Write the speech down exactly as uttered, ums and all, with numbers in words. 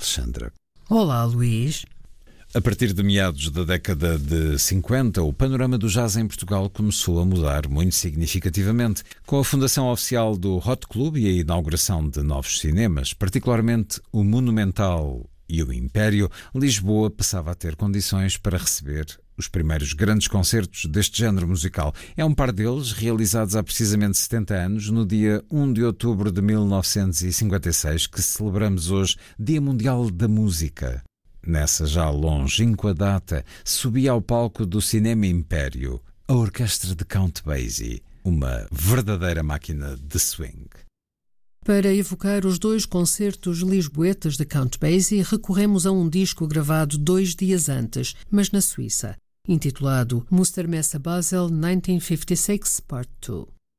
Alexandra. Olá, Luís. A partir de meados da década de cinquenta, o panorama do jazz em Portugal começou a mudar muito significativamente. Com a fundação oficial do Hot Club e a inauguração de novos cinemas, particularmente o Monumental e o Império, Lisboa passava a ter condições para receber os primeiros grandes concertos deste género musical. É um par deles, realizados há precisamente setenta anos, no dia primeiro de outubro de mil novecentos e cinquenta e seis, que celebramos hoje, Dia Mundial da Música. Nessa já longínqua data, subia ao palco do Cinema Império a orquestra de Count Basie, uma verdadeira máquina de swing. Para evocar os dois concertos lisboetas de Count Basie, recorremos a um disco gravado dois dias antes, mas na Suíça, intitulado Mustermesse Basel mil novecentos e cinquenta e seis, Part dois.